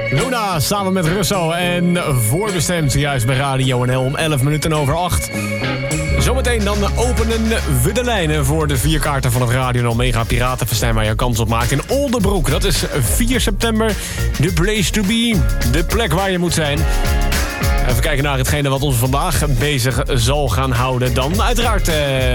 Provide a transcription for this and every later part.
Luna samen met Russo en voorbestemd juist bij Radio NL om 11 minuten over 8. Zometeen dan openen we de lijnen voor de 4 kaarten van het Radio NL Mega Piratenfestijn waar je kans op maakt in Oldebroek. Dat is 4 september, the place to be, de plek waar je moet zijn. Even kijken naar hetgene wat ons vandaag bezig zal gaan houden. Dan uiteraard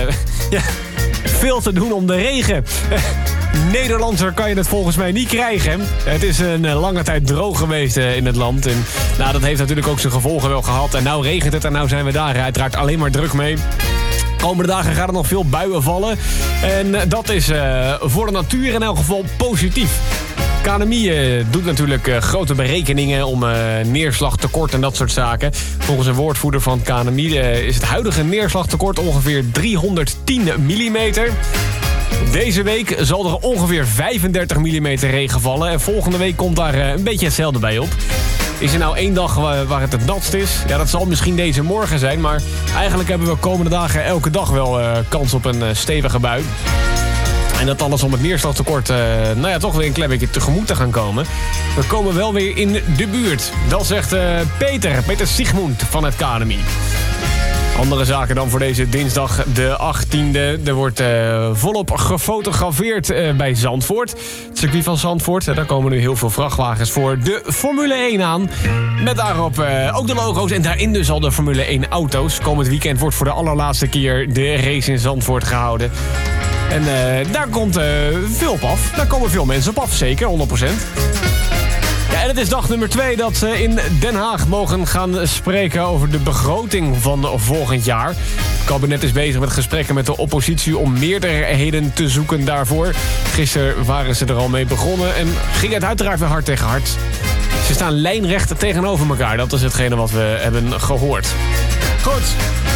veel te doen om de regen. Nederlander kan je het volgens mij niet krijgen. Het is een lange tijd droog geweest in het land. En dat heeft natuurlijk ook zijn gevolgen wel gehad. En nou regent het en nou zijn we daar uiteraard alleen maar druk mee. Komende dagen gaan er nog veel buien vallen. En dat is voor de natuur in elk geval positief. KNMI doet natuurlijk grote berekeningen om neerslagtekort en dat soort zaken. Volgens een woordvoerder van KNMI is het huidige neerslagtekort ongeveer 310 mm. Deze week zal er ongeveer 35 mm regen vallen. En volgende week komt daar een beetje hetzelfde bij op. Is er nou 1 dag waar het natst is? Ja, dat zal misschien deze morgen zijn. Maar eigenlijk hebben we komende dagen elke dag wel kans op een stevige bui. En dat alles om het neerslagtekort toch weer een klein beetje tegemoet te gaan komen. We komen wel weer in de buurt. Dat zegt Peter Sigmund van het KNMI. Andere zaken dan voor deze dinsdag de 18e. Er wordt volop gefotografeerd bij Zandvoort. Het circuit van Zandvoort. Daar komen nu heel veel vrachtwagens voor de Formule 1 aan. Met daarop ook de logo's. En daarin dus al de Formule 1 auto's. Komend weekend wordt voor de allerlaatste keer de race in Zandvoort gehouden. En daar komt veel op af. Daar komen veel mensen op af, zeker, 100%. Ja, en het is dag nummer 2 dat ze in Den Haag mogen gaan spreken over de begroting van volgend jaar. Het kabinet is bezig met gesprekken met de oppositie om meerderheden te zoeken daarvoor. Gisteren waren ze er al mee begonnen en ging het uiteraard weer hard tegen hard. Ze staan lijnrecht tegenover elkaar. Dat is hetgene wat we hebben gehoord. Goed.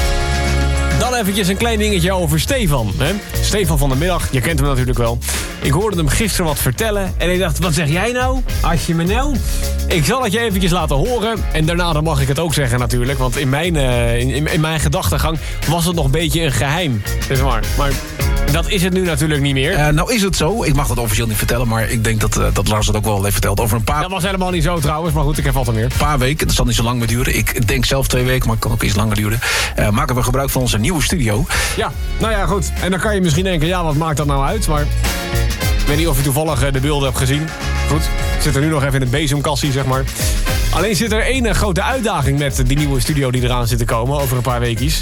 Dan eventjes een klein dingetje over Stefan. Hè? Stefan van de middag, je kent hem natuurlijk wel. Ik hoorde hem gisteren wat vertellen en ik dacht, wat zeg jij nou? Als je me nou... Ik zal het je eventjes laten horen. En daarna dan mag ik het ook zeggen natuurlijk. Want in mijn gedachtegang was het nog een beetje een geheim. Zeg maar dat is het nu natuurlijk niet meer. Nou is het zo. Ik mag dat officieel niet vertellen. Maar ik denk dat Lars het ook wel heeft verteld. Over een paar... Dat was helemaal niet zo trouwens. Maar goed, ik heb wat er meer. Een paar weken. Dat zal niet zo lang meer duren. Ik denk zelf 2 weken. Maar het kan ook iets langer duren. Maken we gebruik van onze nieuwe studio. Ja, nou ja, goed. En dan kan je misschien denken, ja, wat maakt dat nou uit? Maar ik weet niet of je toevallig de beelden hebt gezien. Goed, ik zit er nu nog even in het bezemkassie, zeg maar. Alleen zit er 1 grote uitdaging met die nieuwe studio die eraan zit te komen over een paar weekjes.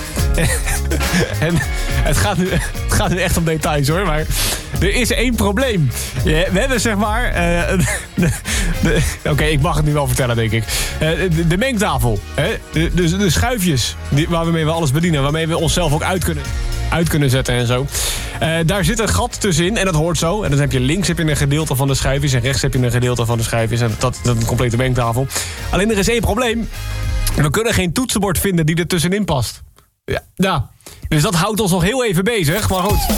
En het gaat nu echt om details hoor, maar er is 1 probleem. We hebben zeg maar... Oké, ik mag het nu wel vertellen, denk ik. De mengtafel. De schuifjes waarmee we alles bedienen. Waarmee we onszelf ook uit kunnen zetten en zo. Daar zit een gat tussenin en dat hoort zo. En dan heb je links een gedeelte van de schuifjes en rechts heb je een gedeelte van de schuifjes. En dat is een complete mengtafel. Alleen er is 1 probleem. We kunnen geen toetsenbord vinden die er tussenin past. Ja, nou, dus dat houdt ons nog heel even bezig. Maar goed.